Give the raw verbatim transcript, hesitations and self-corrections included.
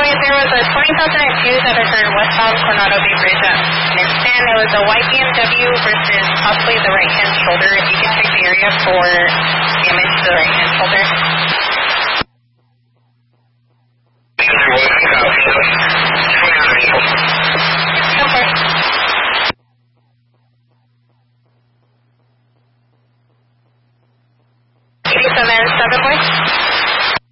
boy, there was a twenty thousand two that occurred westbound Coronado Bay Bridge at Minston. It was a white B M W versus possibly the right-hand shoulder. If you can check the area for damage to the right-hand shoulder. eighty-seven seven, boy.